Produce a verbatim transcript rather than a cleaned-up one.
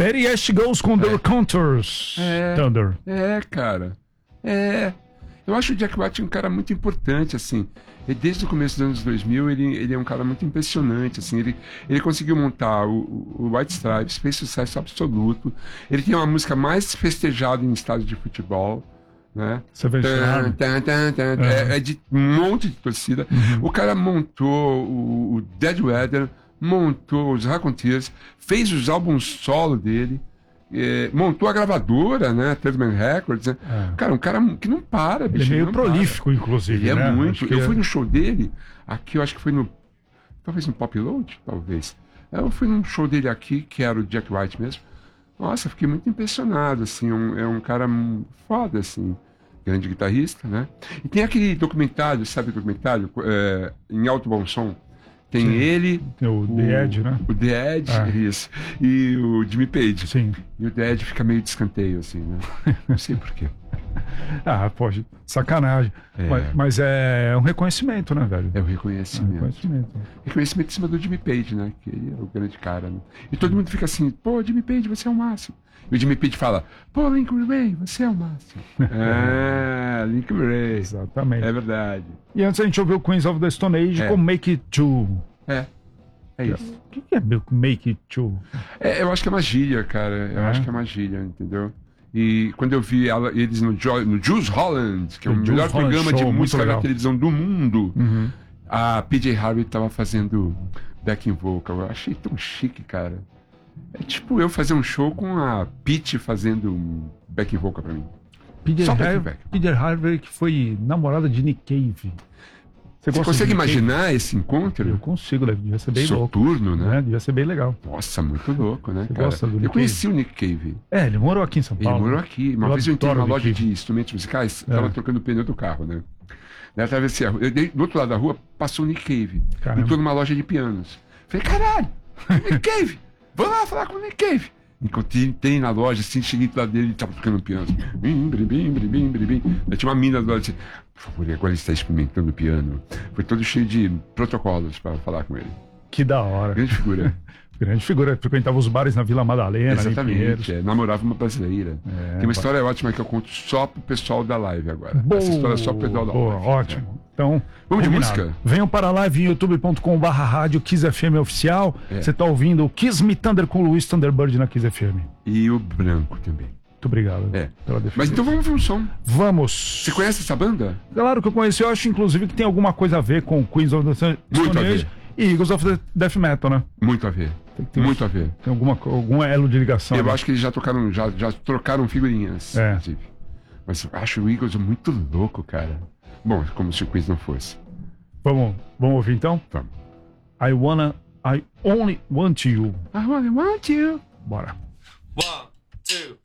Petty Ash Goes com The Contours. É, Thunder. É, cara. É. Eu acho o Jack White um cara muito importante, assim. E desde o começo dos anos dois mil, ele, ele é um cara muito impressionante, assim. Ele, ele conseguiu montar o, o White Stripes, fez sucesso absoluto. Ele tem uma música mais festejada em estádio de futebol, né? Você vê tan, tan, tan, tan, uhum. é, é de um monte de torcida. Uhum. O cara montou o, o Dead Weather, montou os Raconteurs, fez os álbuns solo dele. É, montou a gravadora, né? Tedman Records, né? É. Cara, um cara que não para, bicho. Ele é meio não prolífico, para. inclusive. Ele né? é muito. Acho Eu que fui é... no show dele, aqui, eu acho que foi no. Talvez no Pop Load, talvez. Eu fui num show dele aqui, que era o Jack White mesmo. Nossa, fiquei muito impressionado, assim. Um, é um cara foda, assim. Grande guitarrista, né? E tem aquele documentário, sabe o documentário? É, em alto bom som. Tem Sim. ele, tem o, o The Edge, né? O The Edge, ah. isso. E o Jimmy Page. Sim. E o The Edge fica meio de escanteio, assim, né? Não sei porquê. Ah, pode. Sacanagem. É. Mas, mas é um reconhecimento, né, velho? É um reconhecimento. É um reconhecimento. Reconhecimento em cima do Jimmy Page, né? Que ele é o grande cara, né? E todo mundo fica assim, pô, Jimmy Page, você é o máximo. E o Jimmy Page fala, pô, Lincoln Ray, você é o máximo. É, Lincoln Ray. Exatamente. É verdade. E antes a gente ouviu Queens of the Stone Age é. com Make It Two. É. É isso. O que, que é Make It Two? É, eu acho que é uma gíria, cara. Eu é. acho que é uma gíria, entendeu? E quando eu vi ela, eles no, jo, no Jules Holland, que é o, o melhor Holland programa Show, de música da televisão do mundo, uhum. a P J Harvey tava fazendo backing vocal. Eu achei tão chique, cara. É tipo eu fazer um show com a Pitty fazendo um backing vocal pra mim. P J Harvey, que foi namorada de Nick Cave. Você, Você consegue imaginar Cave? Esse encontro? Eu consigo, devia ser bem Soturno, louco. né? É, devia ser bem legal. Nossa, muito louco, né, Você cara? Gosta do Nick eu conheci Cave? o Nick Cave. É, ele morou aqui em São Paulo. Ele morou aqui. Uma eu vez eu entrei numa loja Cave. de instrumentos musicais, é. tava trocando o pneu do carro, né? Na travessia, eu dei, do outro lado da rua, passou o Nick Cave. Caramba. Entrou numa loja de pianos. Falei, caralho, Nick Cave, vamos lá falar com o Nick Cave. Enquanto entrei na loja, assim, cheguei do lado dele, ele tava tocando piano. Assim, bim, bim, bim, bim, bim, bim. Eu tinha uma mina do lado assim, por favor, agora ele está experimentando o piano. Foi todo cheio de protocolos para falar com ele. Que da hora. Grande figura. Grande figura. Frequentava os bares na Vila Madalena. Exatamente. É, namorava uma brasileira. É, Tem uma história pode... ótima que eu conto só pro pessoal da live agora. Boa, Essa história é só pro pessoal da boa, live. Ótimo. É. Então, vamos combinado. de música? Venham para a live em youtube ponto com barra rádio Kiss F M oficial. Você é. tá ouvindo o Kiss Me Thunder com o Luiz Thunderbird na Kiss F M. E o Branco também. Muito obrigado. É. Pela Mas então vamos ver um som. Vamos. Você conhece essa banda? Claro que eu conheço. Eu acho, inclusive, que tem alguma coisa a ver com Queens of the Stone Age e Eagles of the Death Metal, né? Muito a ver. Tem, tem Muito uns, a ver. Tem alguma, algum elo de ligação. Eu né? acho que eles já tocaram, já, já trocaram figurinhas. É. Inclusive. Mas eu acho o Eagles muito louco, cara. Bom, como se o Queens não fosse. Vamos, vamos ouvir então? Vamos. I wanna, I only want you. I only want you. Bora. One, two.